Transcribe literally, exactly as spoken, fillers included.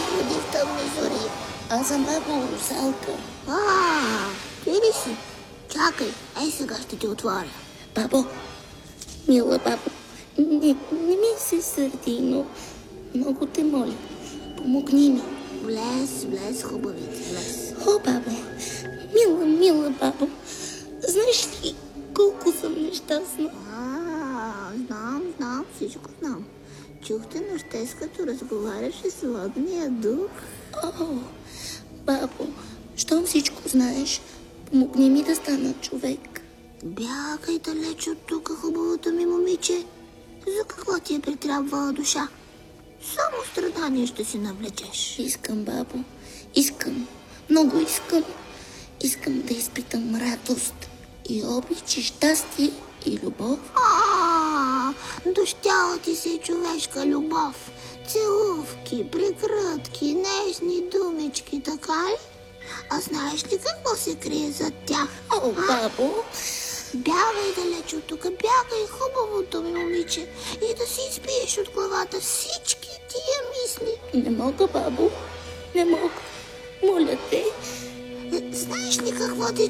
буди в тъмни зори. Аз съм бабо Русалка. А, ти ли си? Чакай, ей сега ще ти отворя. Бабо, мила бабо, не, не ми се сърди, но много те моля, помогни ми. Влез, влез, хубавите, влез. О, бабо, мила, мила бабо, знаеш ли колко съм нещастна? А, знам, знам, всичко знам. Чухте нощес, като разговаряше с водния дух. О, бабо, щом всичко знаеш, помогни ми да стана човек. Бягай далеч от тук, хубавото ми момиче. За какво ти е притрябвала душа? Само страдание ще си навлечеш. Искам, бабо, искам, много искам. Искам да изпитам радост и обич, и щастие, и любов. А, дощяла ти се човешка любов. Целувки, прегръдки, нежни думички, така ли? А знаеш ли какво се крие зад тях? О, бабо! Бягай далеч от тук, бягай, хубавото ми момиче, и да си изпиеш от главата всички тия мисли. Не мога, бабо, не мога. Моля те. Знаеш ли какво ти